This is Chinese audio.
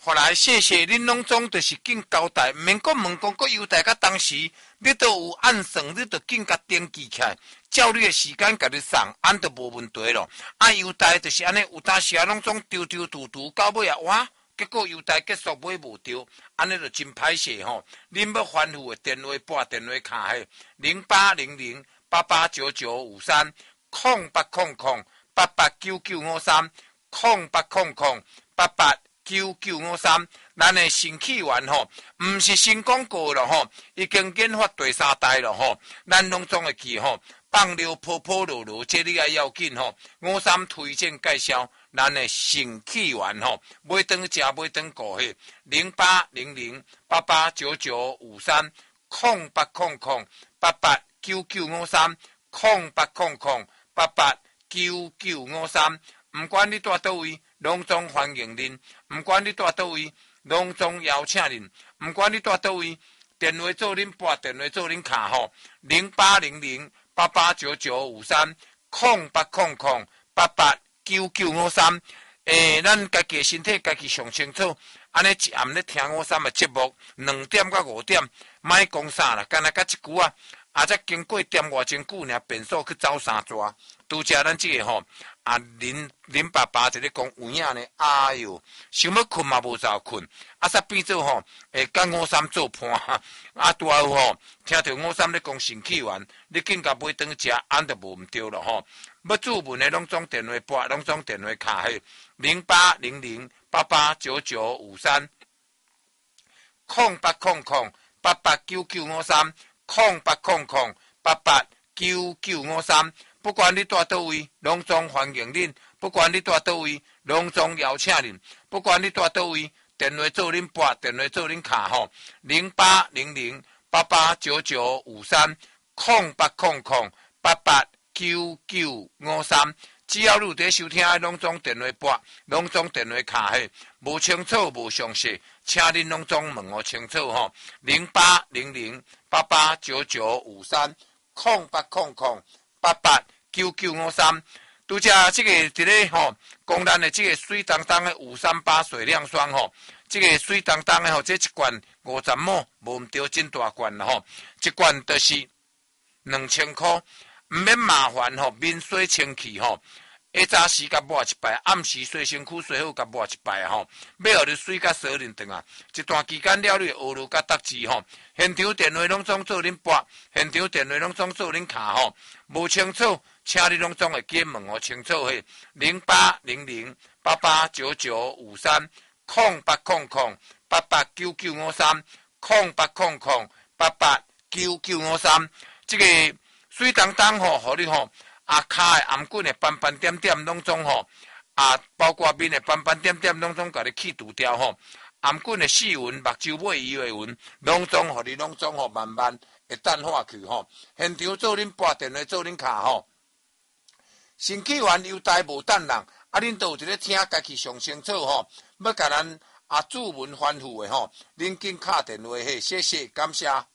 后来谢谢恁拢总就是紧交代，免讲问讲个优待甲当时你都有按算，你都紧甲登记起来，照你的时间甲你送，安都无问题咯。啊，优待就是安尼，有当时啊拢总丢丢嘟嘟，到尾啊哇，结果优待结束买无着，安尼就真歹势吼。恁要反复的电话拨电话卡迄08008899530800889953，咱的新起源吼，毋是新广告咯吼，已经研发第3代咯吼，咱拢总会记吼，放流泡泡落落，这你要紧吼。53推荐介绍咱的新起源吼，买顿食买顿顾迄08008899530800889953，毋管你住倒位，拢总欢迎恁；毋管你住倒位，拢总邀请恁；毋管你住倒位，电话做恁拨，电话做恁卡吼08008899530800889953。咱家己的身体家己上清楚，安尼一暗咧听53的节目，2点到5点，莫讲啥啦，干那甲一句啊，才经过点偌真久尔，变数去走3逝。拄则咱这个吼，恁爸爸就咧讲有影呢，哎哟，想要困嘛无早困，煞变做吼，甲53做伴，拄有吼，听到53咧讲新起源，你紧甲买顿食，安就无毋对咯吼。要注文的拢总电话拨，拢总电话卡迄08008899530800889953，不管你住倒位，拢总欢迎恁；不管你住倒位，拢总邀请恁；不管你住倒位，电话做恁拨，电话做恁卡吼0800889953，只要你有在收听的，拢总电话拨，拢总电话卡迄无清楚无详细，请恁拢总问我清楚吼08008899530800889953。拄则这个伫咧吼，讲咱的这个水当当的538水亮霜吼，这个水当当的吼，这一罐50毛无毋对，真大罐啦吼，一罐就是2000块，毋免麻烦吼，面洗清气吼，下早时甲抹一摆，暗时洗身躯洗好甲抹一摆吼，要互你水甲洗认长啊，一段期间了，你学路甲达志吼，现场电话拢总做恁拨，现场电话拢总做恁卡吼，无清楚。请你拢总会记问我清楚迄08008899530800889953，这个水当当吼，互你吼骹的颔棍的斑斑点点拢总吼包括面的斑斑点点拢总甲你去除掉吼，颔棍的细纹、目睭尾鱼的纹，拢总互你拢总吼慢慢会淡化去吼。现场做恁拨，电话做恁卡吼。新起源优待无等人，恁都有一个听，家己上清楚吼。要甲咱注文反复的吼，恁紧敲电话谢谢，感谢。